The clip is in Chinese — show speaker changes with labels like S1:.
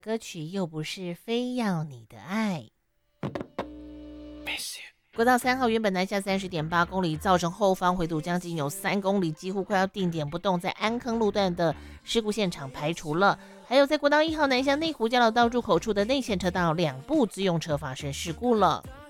S1: 歌曲又不是非要你的爱。国道3号原本南下30.8公里，造成后方回堵将近有3公里，几乎快要定点不动，在安坑路段的事故现场排除了。还有在国道1号南向内湖交流道入口处的内线车道，2部自用车发生事故了。